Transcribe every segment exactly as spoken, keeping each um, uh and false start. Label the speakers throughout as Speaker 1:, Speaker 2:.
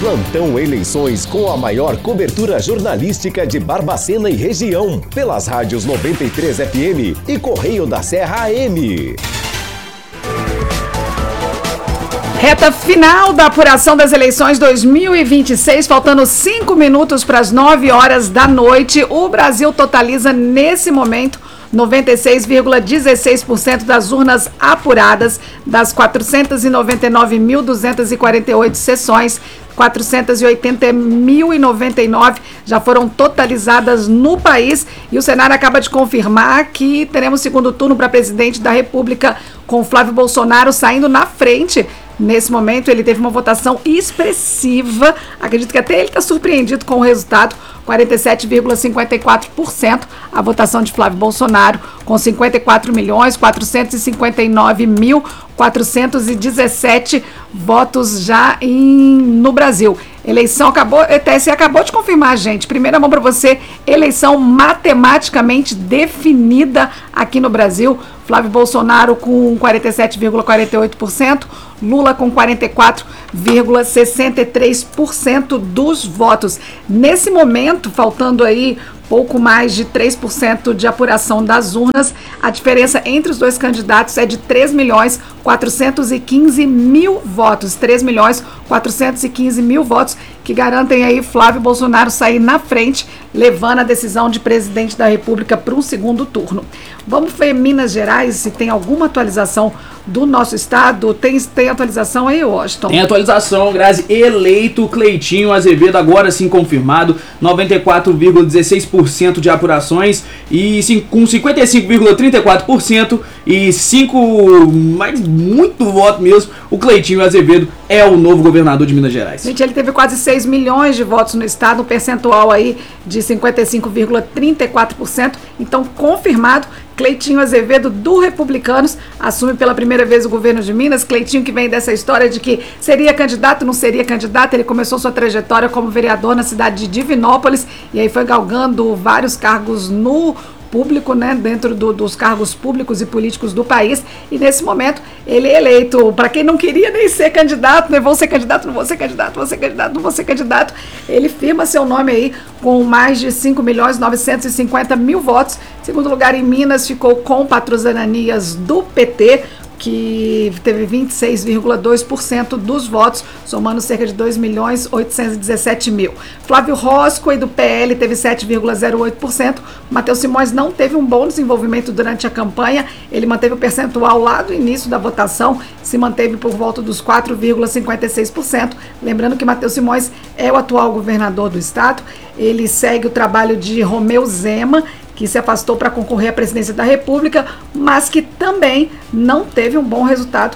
Speaker 1: Plantão Eleições com a maior cobertura jornalística de Barbacena e região, pelas rádios noventa e três F M e Correio da Serra A M.
Speaker 2: Reta final da apuração das eleições dois mil e vinte e seis, faltando cinco minutos para as nove horas da noite. O Brasil totaliza, nesse momento, noventa e seis vírgula dezesseis por cento das urnas apuradas, das quatrocentas e noventa e nove mil duzentas e quarenta e oito sessões, quatrocentas e oitenta mil e noventa e nove já foram totalizadas no país, e o Senado acaba de confirmar que teremos segundo turno para presidente da República, com Flávio Bolsonaro saindo na frente. Nesse momento, ele teve uma votação expressiva. Acredito que até ele está surpreendido com o resultado. quarenta e sete vírgula cinquenta e quatro por cento a votação de Flávio Bolsonaro, com cinquenta e quatro milhões quatrocentos e cinquenta e nove mil quatrocentos e dezessete votos já em, no Brasil. Eleição acabou, o T S E acabou de confirmar, gente. Primeira mão para você, eleição matematicamente definida aqui no Brasil. Flávio Bolsonaro com quarenta e sete vírgula quarenta e oito por cento, Lula com quarenta e quatro vírgula sessenta e três por cento dos votos. Nesse momento, faltando aí pouco mais de três por cento de apuração das urnas, a diferença entre os dois candidatos é de três milhões quatrocentos e quinze mil votos. três milhões quatrocentos e quinze mil votos que garantem aí Flávio Bolsonaro sair na frente, levando a decisão de presidente da República para um segundo turno. Vamos ver Minas Gerais, se tem alguma atualização do nosso estado. Tem, tem atualização aí, Washington?
Speaker 3: Tem atualização, Grazi. Eleito Cleitinho Azevedo, agora sim confirmado, noventa e quatro vírgula dezesseis por cento de apurações, e sim, com cinquenta e cinco vírgula trinta e quatro por cento e cinco, mas muito voto mesmo, o Cleitinho Azevedo é o novo governador de Minas Gerais.
Speaker 2: Gente, ele teve quase seis milhões de votos no estado, um percentual aí de cinquenta e cinco vírgula trinta e quatro por cento. Então, confirmado, Cleitinho Azevedo, do Republicanos, assume pela primeira vez o governo de Minas. Cleitinho, que vem dessa história de que seria candidato, não seria candidato. Ele começou sua trajetória como vereador na cidade de Divinópolis e aí foi galgando vários cargos no público, né, dentro do, dos cargos públicos e políticos do país, e nesse momento ele é eleito, para quem não queria nem ser candidato, né, vou ser candidato, não vou ser candidato, vou ser candidato, não vou ser candidato, ele firma seu nome aí com mais de cinco milhões novecentos e cinquenta mil votos. Segundo lugar em Minas ficou com Patrus Ananias do P T, que teve vinte e seis vírgula dois por cento dos votos, somando cerca de dois milhões oitocentos e dezessete mil. Flávio Roscoe, do P L, teve sete vírgula zero oito por cento. Matheus Simões não teve um bom desenvolvimento durante a campanha, ele manteve o percentual lá do início da votação, se manteve por volta dos quatro vírgula cinquenta e seis por cento. Lembrando que Matheus Simões é o atual governador do estado, ele segue o trabalho de Romeu Zema, que se afastou para concorrer à presidência da República, mas que também não teve um bom resultado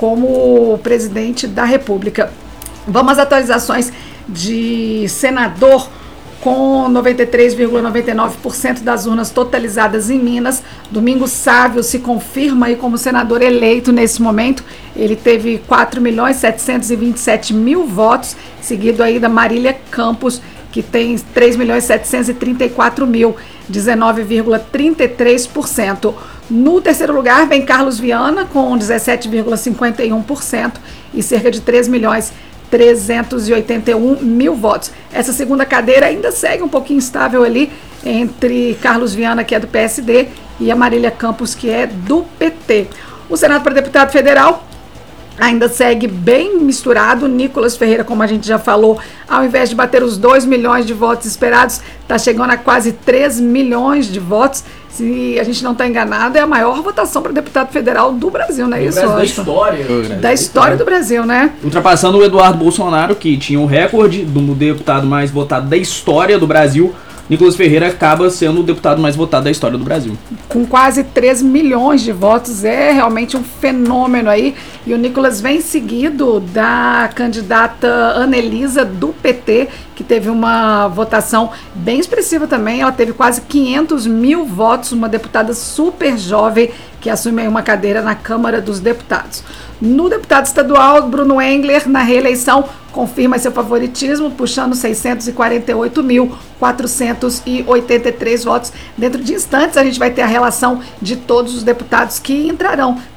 Speaker 2: como presidente da República. Vamos às atualizações de senador, com noventa e três vírgula noventa e nove por cento das urnas totalizadas em Minas. Domingos Sávio se confirma aí como senador eleito nesse momento. Ele teve quatro milhões setecentos e vinte e sete mil votos, seguido aí da Marília Campos, que tem três milhões setecentos e trinta e quatro mil, dezenove vírgula trinta e três por cento. No terceiro lugar vem Carlos Viana, com dezessete vírgula cinquenta e um por cento e cerca de três milhões trezentos e oitenta e um mil votos. Essa segunda cadeira ainda segue um pouquinho instável ali entre Carlos Viana, que é do P S D, e a Marília Campos, que é do P T. O Senado para deputado federal ainda segue bem misturado. Nicolas Ferreira, como a gente já falou, ao invés de bater os dois milhões de votos esperados, está chegando a quase três milhões de votos. Se a gente não está enganado, é a maior votação para deputado federal do Brasil, não é isso?
Speaker 3: Da história.
Speaker 2: Da história do Brasil, né?
Speaker 3: Ultrapassando o Eduardo Bolsonaro, que tinha um recorde do deputado mais votado da história do Brasil. Nicolas Ferreira acaba sendo o deputado mais votado da história do Brasil.
Speaker 2: Com quase três milhões de votos, é realmente um fenômeno aí. E o Nicolas vem seguido da candidata Anelisa, do P T, que teve uma votação bem expressiva também. Ela teve quase quinhentos mil votos, uma deputada super jovem que assume aí uma cadeira na Câmara dos Deputados. No deputado estadual, Bruno Engler, na reeleição, confirma seu favoritismo, puxando seiscentos e quarenta e oito mil, quatrocentos e oitenta e três votos. Dentro de instantes, a gente vai ter a relação de todos os deputados que entrarão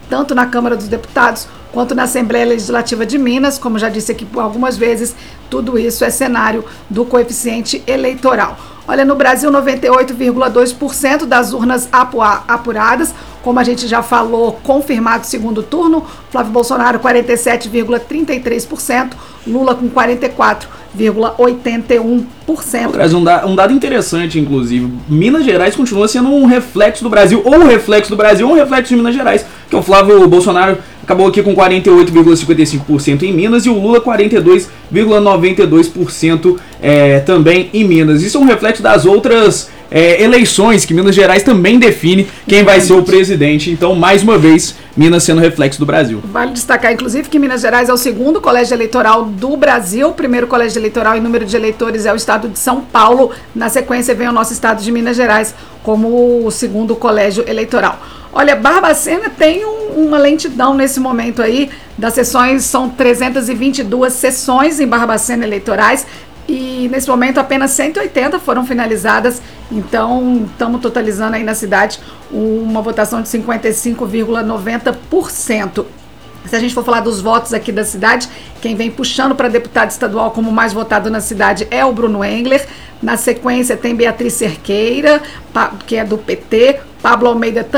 Speaker 2: tanto na Câmara dos Deputados quanto na Assembleia Legislativa de Minas. Como já disse aqui algumas vezes, tudo isso é cenário do coeficiente eleitoral. Olha, no Brasil, noventa e oito vírgula dois por cento das urnas apuradas, como a gente já falou, confirmado segundo turno. Flávio Bolsonaro, quarenta e sete vírgula trinta e três por cento, Lula com quarenta e quatro vírgula oitenta e um por cento.
Speaker 3: Traz um, da, um dado interessante, inclusive. Minas Gerais continua sendo um reflexo do Brasil, ou um reflexo do Brasil, ou um reflexo de Minas Gerais, que o Flávio Bolsonaro acabou aqui com quarenta e oito vírgula cinquenta e cinco por cento em Minas e o Lula quarenta e dois vírgula noventa e dois por cento é, também em Minas. Isso é um reflexo das outras é, eleições que Minas Gerais também define quem vai ser o presidente. Então, mais uma vez, Minas sendo reflexo do Brasil.
Speaker 2: Vale destacar, inclusive, que Minas Gerais é o segundo colégio eleitoral do Brasil. O primeiro colégio eleitoral em número de eleitores é o estado de São Paulo. Na sequência, vem o nosso estado de Minas Gerais como o segundo colégio eleitoral. Olha, Barbacena tem um, uma lentidão nesse momento aí. Das sessões, são trezentas e vinte e duas sessões em Barbacena eleitorais. E nesse momento apenas cento e oitenta foram finalizadas, então estamos totalizando aí na cidade uma votação de cinquenta e cinco vírgula noventa por cento. Se a gente for falar dos votos aqui da cidade, quem vem puxando para deputado estadual como mais votado na cidade é o Bruno Engler. Na sequência tem Beatriz Cerqueira, que é do P T, Pablo Almeida